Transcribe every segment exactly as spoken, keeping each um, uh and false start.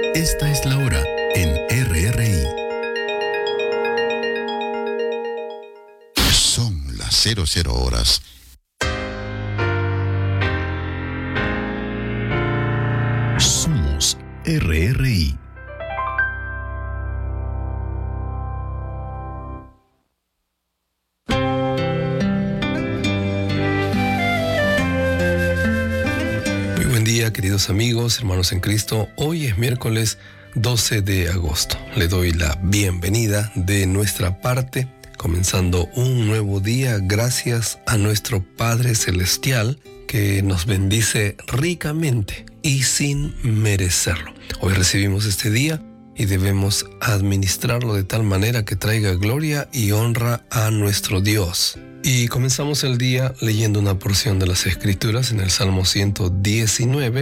Esta es la hora en R R I. Son las cero cero horas. Somos R R I. Queridos amigos, hermanos en Cristo, hoy es miércoles doce de agosto. Le doy la bienvenida de nuestra parte, comenzando un nuevo día gracias a nuestro Padre Celestial que nos bendice ricamente y sin merecerlo. Hoy recibimos este día y debemos administrarlo de tal manera que traiga gloria y honra a nuestro Dios. Y comenzamos el día leyendo una porción de las Escrituras en el Salmo ciento diecinueve,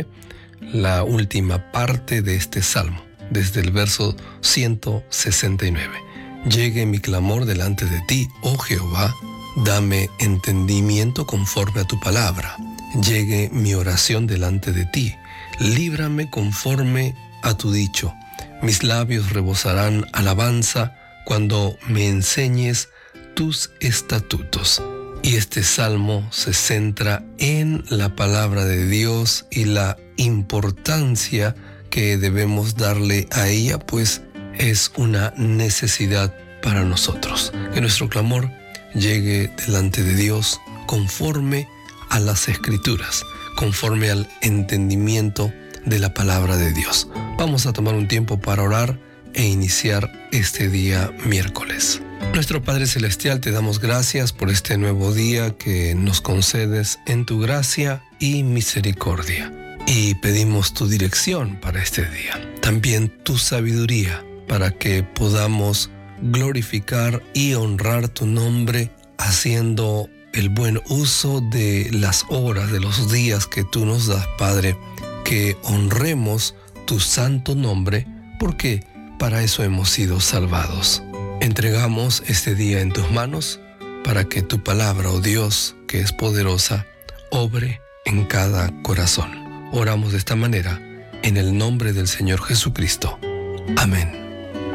la última parte de este Salmo, desde el verso ciento sesenta y nueve. Llegue mi clamor delante de ti, oh Jehová, dame entendimiento conforme a tu palabra. Llegue mi oración delante de ti, líbrame conforme a tu dicho. Mis labios rebosarán alabanza cuando me enseñes tus estatutos. Y este salmo se centra en la palabra de Dios y la importancia que debemos darle a ella, pues es una necesidad para nosotros. Que nuestro clamor llegue delante de Dios conforme a las Escrituras, conforme al entendimiento de la palabra de Dios. Vamos a tomar un tiempo para orar e iniciar este día miércoles. Nuestro Padre Celestial, te damos gracias por este nuevo día que nos concedes en tu gracia y misericordia. Y pedimos tu dirección para este día. También tu sabiduría para que podamos glorificar y honrar tu nombre haciendo el buen uso de las horas, de los días que tú nos das, Padre. Que honremos tu santo nombre porque para eso hemos sido salvados. Entregamos este día en tus manos para que tu palabra, oh Dios, que es poderosa, obre en cada corazón. Oramos de esta manera en el nombre del Señor Jesucristo. Amén.